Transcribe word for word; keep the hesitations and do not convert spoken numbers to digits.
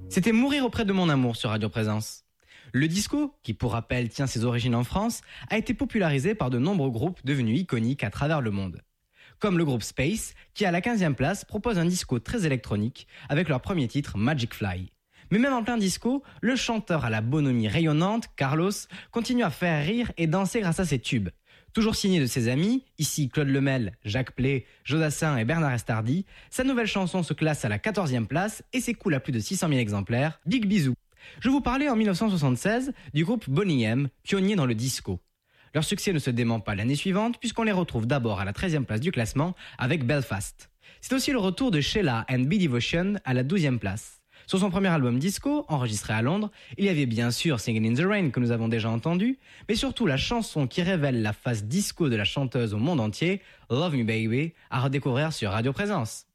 C'était Mourir auprès de mon amour sur Radio Présence. Le disco, qui pour rappel tient ses origines en France, a été popularisé par de nombreux groupes devenus iconiques à travers le monde. Comme le groupe Space, qui à la quinzième place propose un disco très électronique avec leur premier titre Magic Fly. Mais même en plein disco, le chanteur à la bonhomie rayonnante, Carlos, continue à faire rire et danser grâce à ses tubes. Toujours signé de ses amis, ici Claude Lemel, Jacques Plé, Jodassin et Bernard Estardi, sa nouvelle chanson se classe à la quatorzième place et s'écoule à plus de six cent mille exemplaires, Big Bisou. Je vous parlais en dix-neuf cent soixante-seize du groupe Boney M, pionnier dans le disco. Leur succès ne se dément pas l'année suivante puisqu'on les retrouve d'abord à la treizième place du classement avec Belfast. C'est aussi le retour de Sheila and B Devotion à la douzième place. Sur son premier album disco, enregistré à Londres, il y avait bien sûr Singin' in the Rain que nous avons déjà entendu, mais surtout la chanson qui révèle la face disco de la chanteuse au monde entier, Love Me Baby, à redécouvrir sur Radio Présence.